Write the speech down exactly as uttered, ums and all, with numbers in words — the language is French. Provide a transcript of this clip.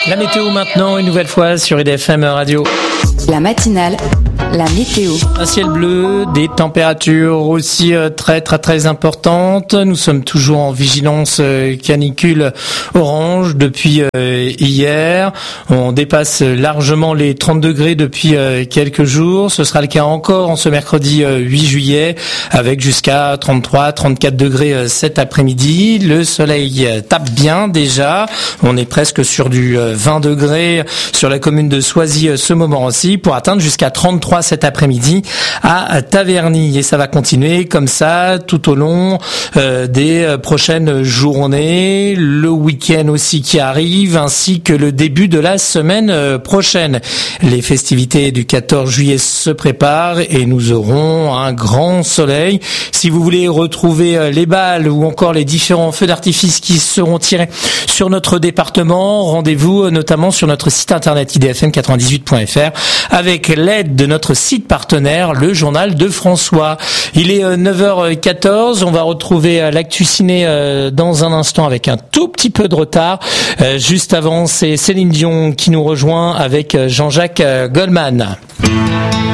La météo maintenant, une nouvelle fois sur I D F M Radio. La matinale, la météo. Un ciel bleu, des températures aussi très très très importantes. Nous sommes toujours en vigilance canicule orange depuis hier. On dépasse largement les trente degrés depuis quelques jours. Ce sera le cas encore en ce mercredi huit juillet avec jusqu'à trente-trois, trente-quatre degrés cet après-midi. Le soleil tape bien déjà. On est presque sur du vingt degrés sur la commune de Soisy ce moment-ci pour atteindre jusqu'à trente-trois cet après-midi à Taverny. Et ça va continuer comme ça tout au long euh, des prochaines journées, le week-end aussi qui arrive, ainsi que le début de la semaine prochaine. Les festivités du quatorze juillet se préparent et nous aurons un grand soleil. Si vous voulez retrouver les balles ou encore les différents feux d'artifice qui seront tirés sur notre département, rendez-vous notamment sur notre site internet I D F M quatre-vingt-dix-huit point F R avec l'aide de notre site partenaire, le journal de François. Il est neuf heures quatorze, on va retrouver l'actu ciné dans un instant avec un tout petit peu de retard. Juste avant, c'est Céline Dion qui nous rejoint avec Jean-Jacques Goldman.